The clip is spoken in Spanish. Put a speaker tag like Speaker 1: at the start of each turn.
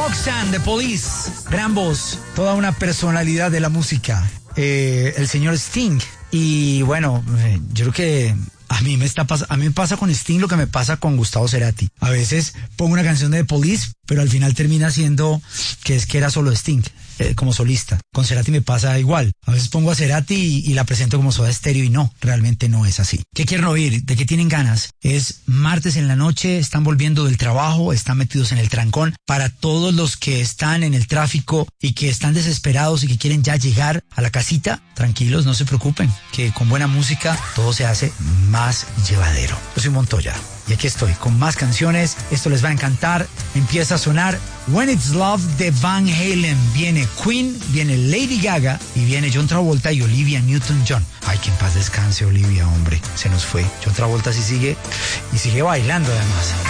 Speaker 1: Roxanne, The Police, gran voz, toda una personalidad de la música, el señor Sting. Y bueno, yo creo que a mí me pasa con Sting lo que me pasa con Gustavo Cerati. A veces pongo una canción de The Police, pero al final termina siendo que era solo Sting, como solista. Con Cerati me pasa igual. A veces pongo a Cerati y la presento como Soda Stereo y no, realmente no es así. ¿Qué quieren oír? ¿De qué tienen ganas? Es martes en la noche, están volviendo del trabajo, están metidos en el trancón. Para todos los que están en el tráfico y que están desesperados y que quieren ya llegar a la casita, tranquilos, no se preocupen, que con buena música todo se hace más llevadero. Yo soy Montoya y aquí estoy con más canciones. Esto les va a encantar. Empieza a sonar When It's Love de Van Halen. Viene Queen, viene Lady Gaga y viene John Travolta y Olivia Newton-John. Ay, que en paz descanse Olivia, hombre, se nos fue. John Travolta sí sigue y sigue bailando además.